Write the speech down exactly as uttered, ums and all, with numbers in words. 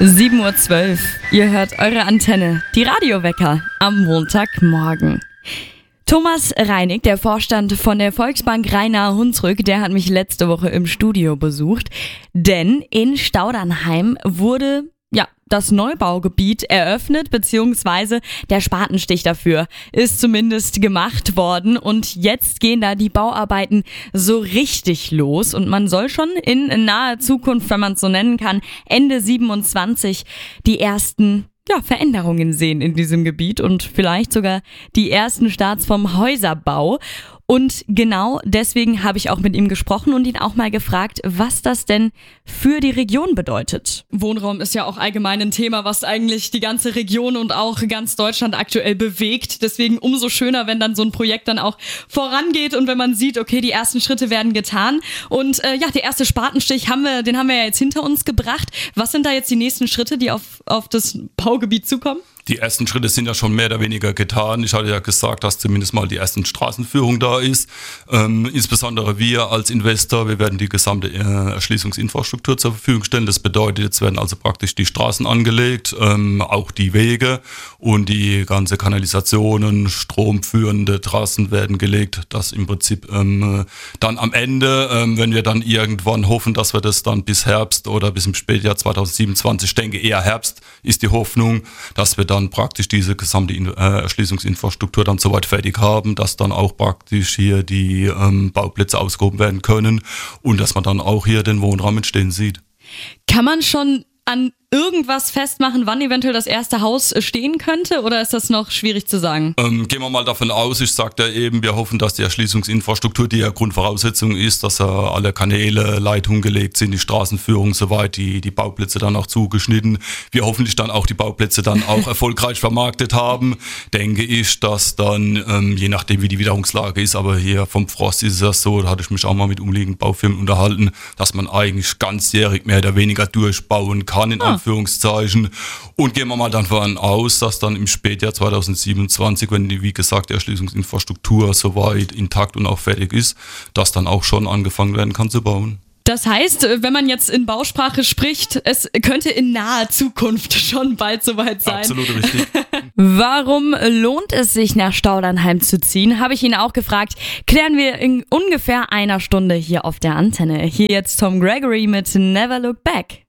sieben Uhr zwölf. Ihr hört eure Antenne, die Radiowecker am Montagmorgen. Thomas Reinig, der Vorstand von der Volksbank Rhein-Nahe-Hunsrück, der hat mich letzte Woche im Studio besucht. Denn in Staudernheim wurde ja das Neubaugebiet eröffnet, beziehungsweise der Spatenstich dafür ist zumindest gemacht worden. Und jetzt gehen da die Bauarbeiten so richtig los. Und man soll schon in naher Zukunft, wenn man es so nennen kann, Ende siebenundzwanzig die ersten ja, Veränderungen sehen in diesem Gebiet und vielleicht sogar die ersten Starts vom Häuserbau. Und genau deswegen habe ich auch mit ihm gesprochen und ihn auch mal gefragt, was das denn für die Region bedeutet. Wohnraum ist ja auch allgemein ein Thema, was eigentlich die ganze Region und auch ganz Deutschland aktuell bewegt. Deswegen umso schöner, wenn dann so ein Projekt dann auch vorangeht und wenn man sieht, okay, die ersten Schritte werden getan. Und äh, ja, der erste Spatenstich, haben wir, den haben wir ja jetzt hinter uns gebracht. Was sind da jetzt die nächsten Schritte, die auf, auf das Baugebiet zukommen? Die ersten Schritte sind ja schon mehr oder weniger getan. Ich hatte ja gesagt, dass zumindest mal die ersten Straßenführung da ist. Ähm, insbesondere wir als Investor, wir werden die gesamte äh, Erschließungsinfrastruktur zur Verfügung stellen. Das bedeutet, jetzt werden also praktisch die Straßen angelegt, ähm, auch die Wege und die ganze Kanalisationen, stromführende Trassen werden gelegt. Das im Prinzip ähm, dann am Ende, ähm, wenn wir dann irgendwann hoffen, dass wir das dann bis Herbst oder bis im Spätjahr zweitausendsiebenundzwanzig, ich denke eher Herbst ist die Hoffnung, dass wir dann praktisch diese gesamte äh, Erschließungsinfrastruktur dann soweit fertig haben, dass dann auch praktisch hier die ähm, Bauplätze ausgehoben werden können und dass man dann auch hier den Wohnraum entstehen sieht. Kann man schon an irgendwas festmachen, wann eventuell das erste Haus stehen könnte, oder ist das noch schwierig zu sagen? Ähm, gehen wir mal davon aus, ich sagte ja eben, wir hoffen, dass die Erschließungsinfrastruktur, die ja Grundvoraussetzung ist, dass ja alle Kanäle, Leitungen gelegt sind, die Straßenführung soweit, die, die Bauplätze dann auch zugeschnitten. Wir hoffentlich dann auch die Bauplätze dann auch erfolgreich vermarktet haben. Denke ich, dass dann, ähm, je nachdem wie die Witterungslage ist, aber hier vom Frost ist es ja so, da hatte ich mich auch mal mit umliegenden Baufirmen unterhalten, dass man eigentlich ganzjährig mehr oder weniger durchbauen kann, in ah. Anführungszeichen. Und gehen wir mal davon aus, dass dann im Spätjahr zweitausendsiebenundzwanzig, wenn die, wie gesagt, die Erschließungsinfrastruktur soweit intakt und auch fertig ist, dass dann auch schon angefangen werden kann zu bauen. Das heißt, wenn man jetzt in Bausprache spricht, es könnte in naher Zukunft schon bald soweit sein. Absolut richtig. Warum lohnt es sich, nach Staudernheim zu ziehen, habe ich ihn auch gefragt. Klären wir in ungefähr einer Stunde hier auf der Antenne. Hier jetzt Tom Gregory mit Never Look Back.